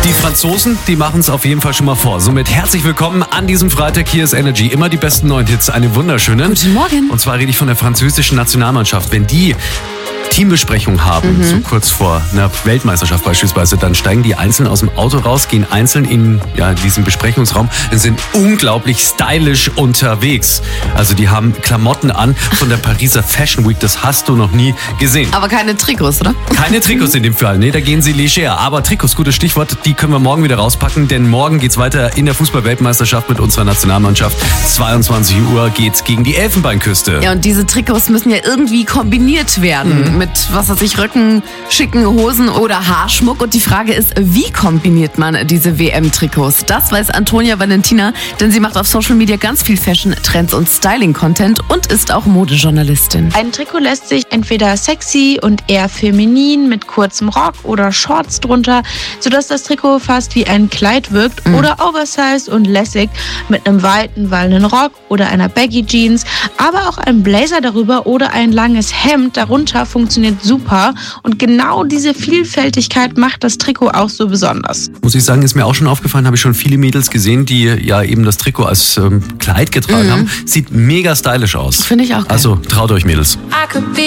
Die Franzosen, die machen es auf jeden Fall schon mal vor. Somit herzlich willkommen an diesem Freitag. Hier ist Energy. Immer die besten neuen Hits. Eine wunderschöne. Guten Morgen. Und zwar rede ich von der französischen Nationalmannschaft. Wenn die Teambesprechung haben, so kurz vor einer Weltmeisterschaft beispielsweise, dann steigen die einzeln aus dem Auto raus, gehen einzeln in diesen Besprechungsraum und sind unglaublich stylisch unterwegs. Also die haben Klamotten an von der Pariser Fashion Week, das hast du noch nie gesehen. Aber keine Trikots, oder? Keine Trikots in dem Fall, nee, da gehen sie leger. Aber Trikots, gutes Stichwort, die können wir morgen wieder rauspacken, denn morgen geht's weiter in der Fußball-Weltmeisterschaft mit unserer Nationalmannschaft. 22 Uhr geht's gegen die Elfenbeinküste. Ja, und diese Trikots müssen ja irgendwie kombiniert werden mit, was weiß ich, Röcken, schicken Hosen oder Haarschmuck. Und die Frage ist, wie kombiniert man diese WM-Trikots? Das weiß Antonia Valentina, denn sie macht auf Social Media ganz viel Fashion, Trends und Styling-Content und ist auch Modejournalistin. Ein Trikot lässt sich entweder sexy und eher feminin mit kurzem Rock oder Shorts drunter, sodass das Trikot fast wie ein Kleid wirkt, oder oversized und lässig mit einem weiten, wallenden Rock oder einer Baggy Jeans, aber auch ein Blazer darüber oder ein langes Hemd darunter funktioniert super, und genau diese Vielfältigkeit macht das Trikot auch so besonders. Muss ich sagen, ist mir auch schon aufgefallen, habe ich schon viele Mädels gesehen, die ja eben das Trikot als Kleid getragen haben. Sieht mega stylisch aus. Finde ich auch geil. Also traut euch, Mädels.